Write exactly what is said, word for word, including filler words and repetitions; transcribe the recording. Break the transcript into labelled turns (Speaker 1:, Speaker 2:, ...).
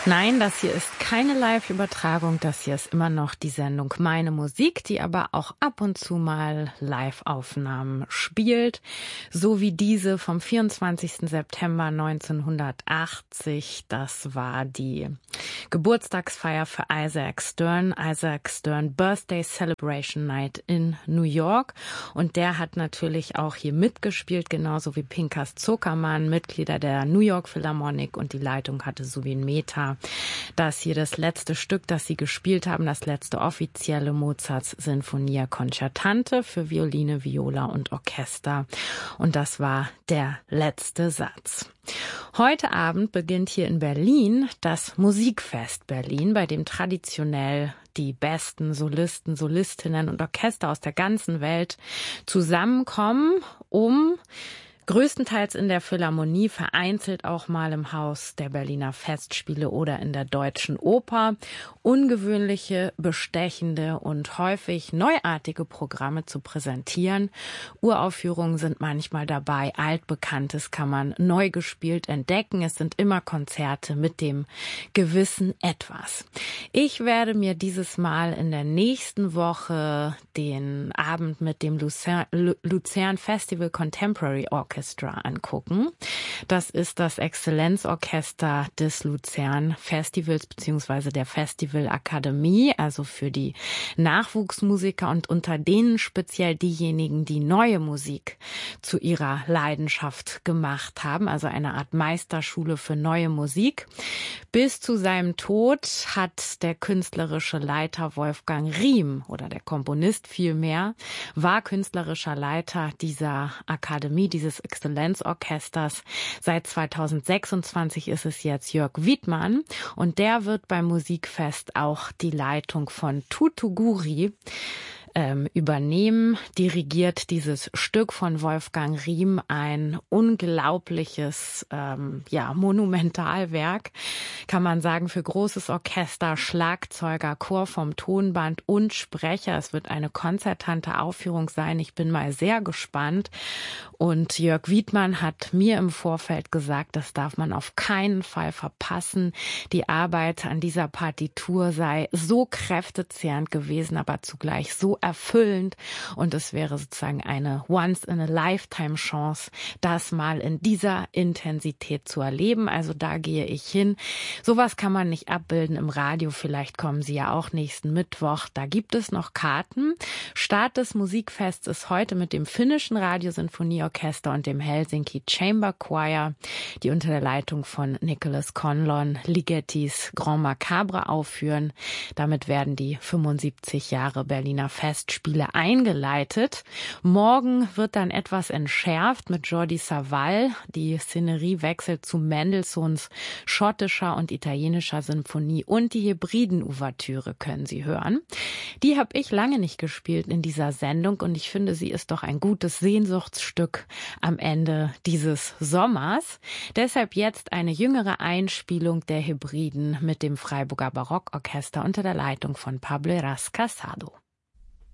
Speaker 1: Nein, das hier ist keine Live-Übertragung, das hier ist immer noch die Sendung Meine Musik, die aber auch ab und zu mal Live-Aufnahmen spielt, so wie diese vom vierundzwanzigsten September neunzehnhundertachtzig. Das war die Geburtstagsfeier für Isaac Stern, Isaac Stern Birthday Celebration Night in New York. Und der hat natürlich auch hier mitgespielt, genauso wie Pinkas Zuckermann, Mitglieder der New York Philharmonic, und die Leitung hatte Subin Mehta. Das hier das letzte Stück, das sie gespielt haben, das letzte offizielle Mozarts Sinfonia Concertante für Violine, Viola und Orchester. Und das war der letzte Satz. Heute Abend beginnt hier in Berlin das Musikfest Berlin, bei dem traditionell die besten Solisten, Solistinnen und Orchester aus der ganzen Welt zusammenkommen, um größtenteils in der Philharmonie, vereinzelt auch mal im Haus der Berliner Festspiele oder in der Deutschen Oper, ungewöhnliche, bestechende und häufig neuartige Programme zu präsentieren. Uraufführungen sind manchmal dabei, Altbekanntes kann man neu gespielt entdecken. Es sind immer Konzerte mit dem gewissen Etwas. Ich werde mir dieses Mal in der nächsten Woche den Abend mit dem Luzern, Luzern Festival Contemporary Orchestra angucken. Das ist das Exzellenzorchester des Luzern Festivals bzw. der Festivalakademie, also für die Nachwuchsmusiker und unter denen speziell diejenigen, die neue Musik zu ihrer Leidenschaft gemacht haben, also eine Art Meisterschule für neue Musik. Bis zu seinem Tod hat der künstlerische Leiter Wolfgang Riem, oder der Komponist vielmehr, war künstlerischer Leiter dieser Akademie, dieses Exzellenzorchesters. Seit zweitausendsechsundzwanzig ist es jetzt Jörg Wiedmann, und der wird beim Musikfest auch die Leitung von Tutuguri ähm, übernehmen. Dirigiert dieses Stück von Wolfgang Riem, ein unglaubliches, ähm, ja, Monumentalwerk, kann man sagen, für großes Orchester, Schlagzeuger, Chor vom Tonband und Sprecher. Es wird eine konzertante Aufführung sein. Ich bin mal sehr gespannt. Und Jörg Wiedmann hat mir im Vorfeld gesagt, das darf man auf keinen Fall verpassen. Die Arbeit an dieser Partitur sei so kräftezehrend gewesen, aber zugleich so erfüllend. Und es wäre sozusagen eine Once-in-a-Lifetime-Chance, das mal in dieser Intensität zu erleben. Also da gehe ich hin. Sowas kann man nicht abbilden im Radio. Vielleicht kommen Sie ja auch nächsten Mittwoch. Da gibt es noch Karten. Start des Musikfests ist heute mit dem finnischen Radiosinfonieorchester und dem Helsinki Chamber Choir, die unter der Leitung von Nicholas Conlon Ligeti's Grand Macabre aufführen. Damit werden die fünfundsiebzig Jahre Berliner Festspiele eingeleitet. Morgen wird dann etwas entschärft mit Jordi Savall. Die Szenerie wechselt zu Mendelssohns schottischer und italienischer Sinfonie, und die Hebriden-Ouvertüre können Sie hören. Die habe ich lange nicht gespielt in dieser Sendung, und ich finde, sie ist doch ein gutes Sehnsuchtsstück am Ende dieses Sommers. Deshalb jetzt eine jüngere Einspielung der Hebriden mit dem Freiburger Barockorchester unter der Leitung von Pablo Heras Casado.